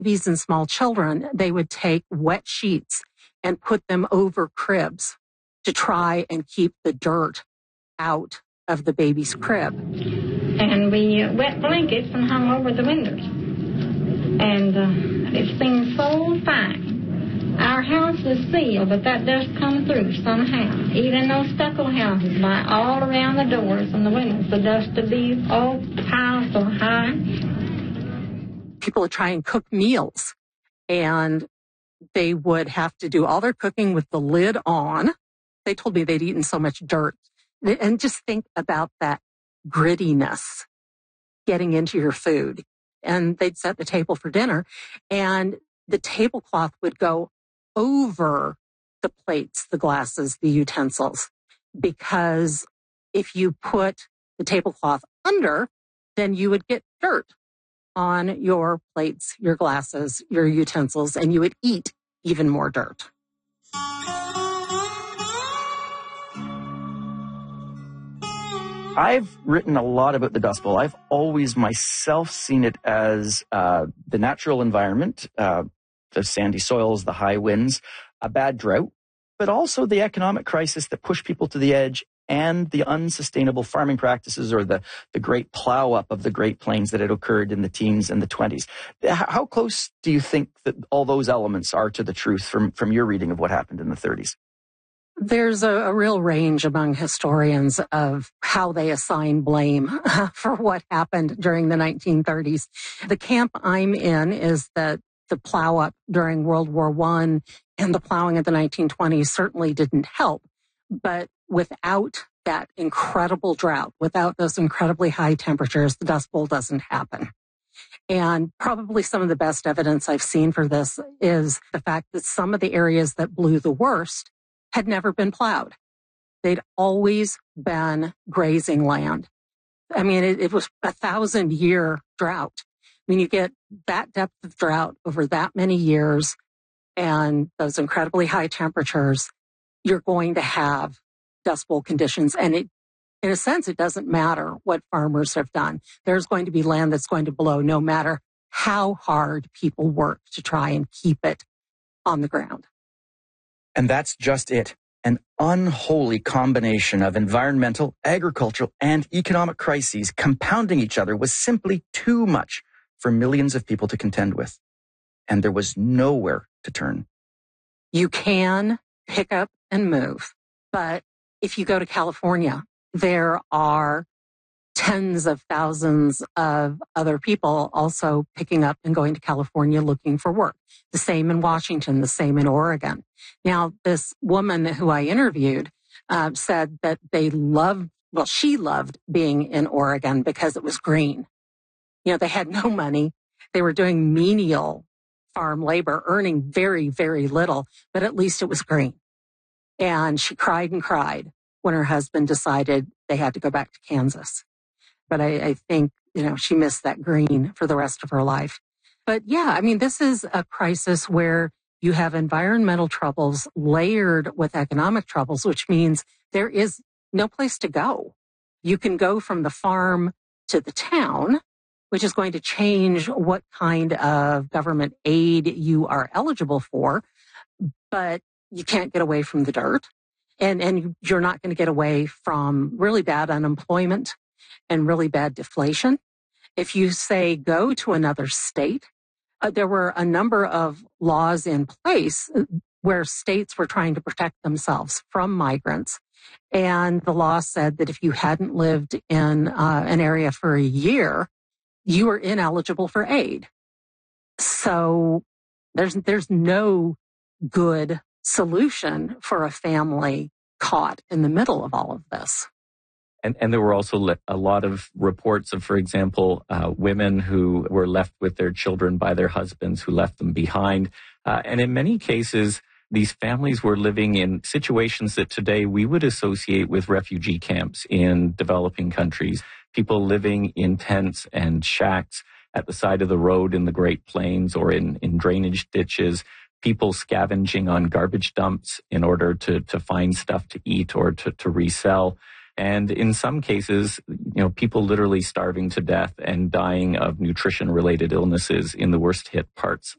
babies and small children, they would take wet sheets and put them over cribs to try and keep the dirt out of the baby's crib. And we wet blankets and hung over the windows. And it seemed so fine. Our house was sealed, but that dust come through somehow. Even those stucco houses, by all around the doors and the windows, the dust would be all piled so high. People would try and cook meals, and they would have to do all their cooking with the lid on. They told me they'd eaten so much dirt. And just think about that grittiness getting into your food. And they'd set the table for dinner, and the tablecloth would go over the plates, the glasses, the utensils, because if you put the tablecloth under, then you would get dirt on your plates, your glasses, your utensils, and you would eat even more dirt. I've written a lot about the Dust Bowl. I've always myself seen it as the natural environment, the sandy soils, the high winds, a bad drought, but also the economic crisis that pushed people to the edge and the unsustainable farming practices or the great plow up of the Great Plains that had occurred in the teens and the 20s. How close do you think that all those elements are to the truth from your reading of what happened in the 30s? There's a real range among historians of how they assign blame for what happened during the 1930s. The camp I'm in is that the plow up during World War I and the plowing of the 1920s certainly didn't help. But without that incredible drought, without those incredibly high temperatures, the Dust Bowl doesn't happen. And probably some of the best evidence I've seen for this is the fact that some of the areas that blew the worst had never been plowed. They'd always been grazing land. I mean, it was a 1,000-year drought. I mean, you get that depth of drought over that many years and those incredibly high temperatures, you're going to have Dust Bowl conditions. And in a sense, it doesn't matter what farmers have done. There's going to be land that's going to blow no matter how hard people work to try and keep it on the ground. And that's just it. An unholy combination of environmental, agricultural, and economic crises compounding each other was simply too much for millions of people to contend with. And there was nowhere to turn. You can pick up and move, but if you go to California, there are tens of thousands of other people also picking up and going to California looking for work. The same in Washington, the same in Oregon. Now, this woman who I interviewed said that she loved being in Oregon because it was green. You know, they had no money. They were doing menial farm labor, earning very, very little, but at least it was green. And she cried and cried when her husband decided they had to go back to Kansas. But I think, she missed that green for the rest of her life. But yeah, I mean, this is a crisis where you have environmental troubles layered with economic troubles, which means there is no place to go. You can go from the farm to the town, which is going to change what kind of government aid you are eligible for, but you can't get away from the dirt. And you're not going to get away from really bad unemployment and really bad deflation. If you say go to another state, there were a number of laws in place where states were trying to protect themselves from migrants. And the law said that if you hadn't lived in an area for a year, you were ineligible for aid. So there's no good solution for a family caught in the middle of all of this. And there were also a lot of reports of, for example, women who were left with their children by their husbands who left them behind. And in many cases, these families were living in situations that today we would associate with refugee camps in developing countries. People living in tents and shacks at the side of the road in the Great Plains or in drainage ditches. People scavenging on garbage dumps in order to find stuff to eat or to resell. And in some cases, people literally starving to death and dying of nutrition-related illnesses in the worst hit parts